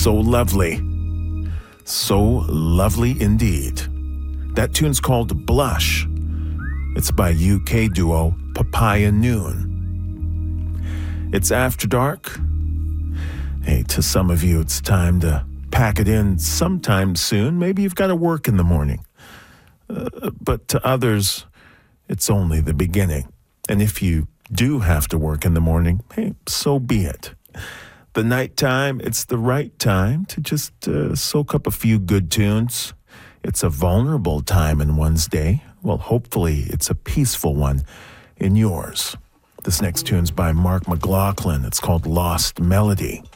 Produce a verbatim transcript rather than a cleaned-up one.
So lovely. So lovely indeed. That tune's called Blush. It's by U K duo Papaya Noon. It's after dark. Hey, to some of you, it's time to pack it in sometime soon. Maybe you've got to work in the morning. Uh, but to others, it's only the beginning. And if you do have to work in the morning, hey, so be it. The nighttime, it's the right time to just uh, soak up a few good tunes. It's a vulnerable time in one's day. Well, hopefully it's a peaceful one in yours. This next tune's by Mark McLaughlin. It's called Lost Melody.